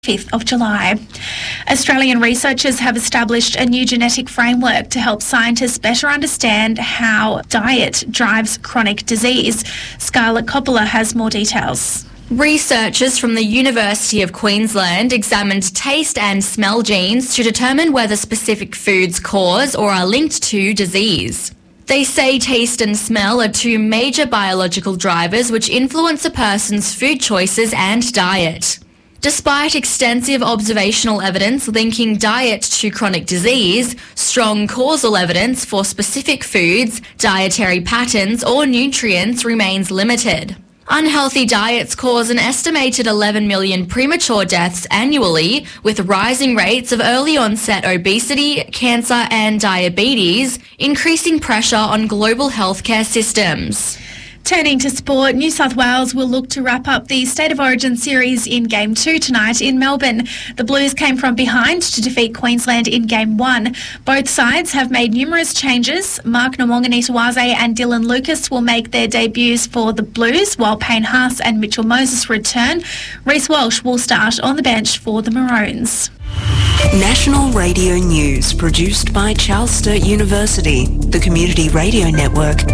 5th of July. Australian researchers have established a new genetic framework to help scientists better understand how diet drives chronic disease. Scarlett Coppola has more details. Researchers from the University of Queensland examined taste and smell genes to determine whether specific foods cause or are linked to disease. They say taste and smell are two major biological drivers which influence a person's food choices and diet. Despite extensive observational evidence linking diet to chronic disease, strong causal evidence for specific foods, dietary patterns or nutrients remains limited. Unhealthy diets cause an estimated 11 million premature deaths annually, with rising rates of early onset obesity, cancer and diabetes, increasing pressure on global healthcare systems. Turning to sport, New South Wales will look to wrap up the State of Origin series in Game 2 tonight in Melbourne. The Blues came from behind to defeat Queensland in Game 1. Both sides have made numerous changes. Mark Nawaqanitawase and Dylan Lucas will make their debuts for the Blues, while Payne Haas and Mitchell Moses return. Reece Walsh will start on the bench for the Maroons. National Radio News, produced by Charles Sturt University, the Community Radio Network.